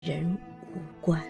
人无关，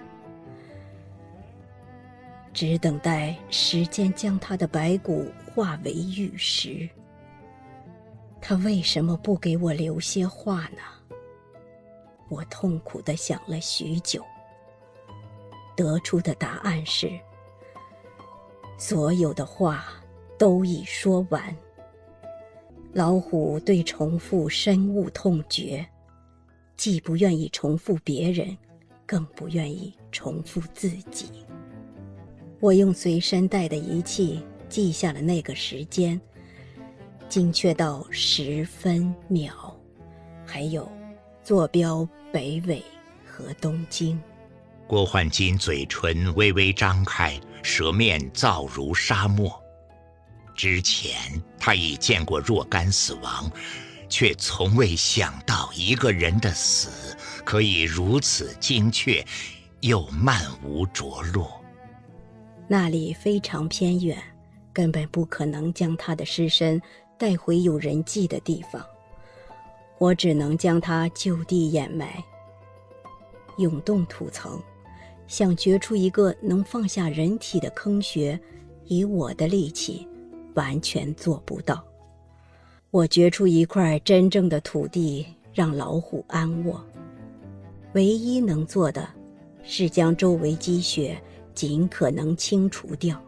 只等待时间将他的白骨化为玉石。他为什么不给我留些话呢？我痛苦地想了许久，得出的答案是，所有的话都已说完。老虎对重复深恶痛绝，既不愿意重复别人，更不愿意重复自己。我用随身带的仪器记下了那个时间，精确到10分秒，还有坐标北纬和东京。 郭焕金嘴唇微微张开，舌面燥如沙漠。之前他已见过若干死亡，却从未想到一个人的死可以如此精确，又漫无着落。 那里非常偏远，根本不可能将他的尸身带回有人迹的地方，我只能将他就地掩埋。涌动土层，想掘出一个能放下人体的坑穴，以我的力气完全做不到。我掘出一块真正的土地，让老虎安卧。唯一能做的是将周围积雪尽可能清除掉，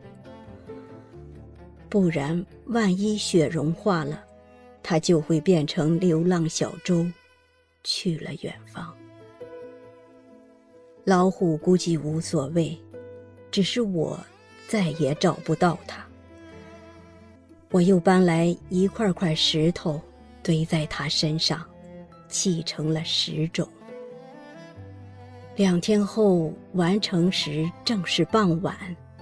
不然万一雪融化了，它就会变成流浪小舟，去了远方。老虎估计无所谓，只是我再也找不到它。我又搬来一块块石头堆在它身上，砌成了石冢。2天后完成时正是傍晚，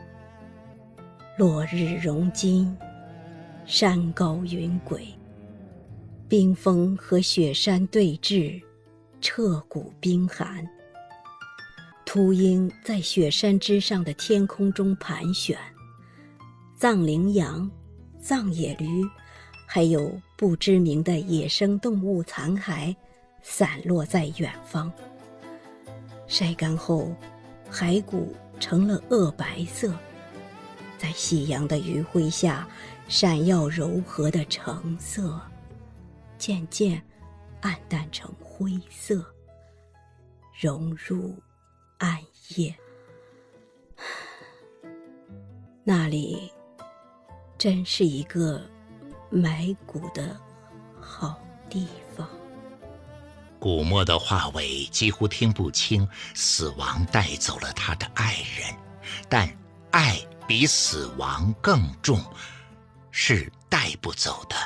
落日融金，山高云诡，冰峰和雪山对峙，彻骨冰寒。秃鹰在雪山之上的天空中盘旋，藏羚羊、藏野驴，还有不知名的野生动物残骸散落在远方。晒干后，骸骨成了褐白色，在夕阳的余晖下闪耀柔和的橙色，渐渐暗淡成灰色，融入暗夜。那里真是一个埋骨的好地方。 古默的话尾几乎听不清，死亡带走了他的爱人，但爱比死亡更重，是带不走的。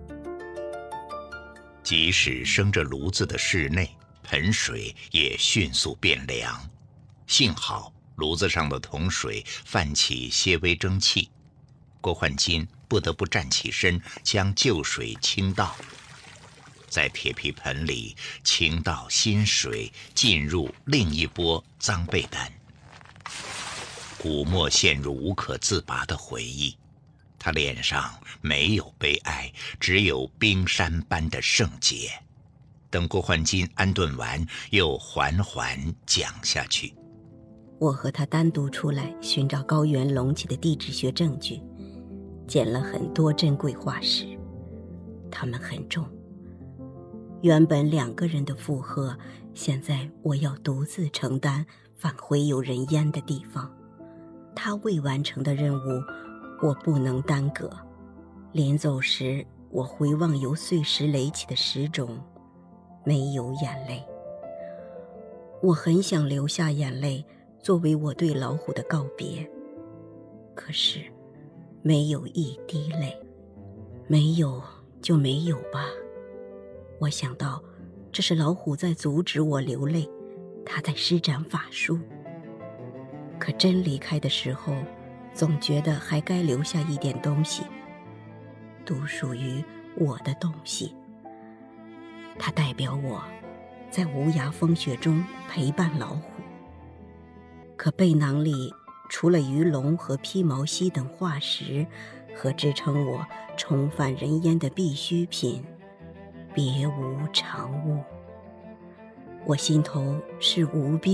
即使生着炉子的室内，盆水也迅速变凉。幸好炉子上的铜水泛起些微蒸汽，郭焕金不得不站起身，将旧水倾倒。在铁皮盆里倾倒新水，进入另一波脏被单。古默陷入无可自拔的回忆，他脸上没有悲哀，只有冰山般的圣洁。等郭焕金安顿完，又缓缓讲下去。 我和他单独出来寻找高原隆起的地质学证据，捡了很多珍贵化石，它们很重。原本2个人的负荷，现在我要独自承担，返回有人烟的地方。他未完成的任务，我不能耽搁。临走时，我回望由碎石垒起的石冢，没有眼泪。我很想流下眼泪，作为我对老虎的告别，可是没有一滴泪。没有就没有吧。我想到，这是老虎在阻止我流泪，他在施展法术。可真离开的时候，总觉得还该留下一点东西，独属于我的东西。它代表我，在无涯风雪中陪伴老虎。可背囊里除了鱼龙和披毛犀等化石和支撑我重返人烟的必需品，别无长物。 我心头是无边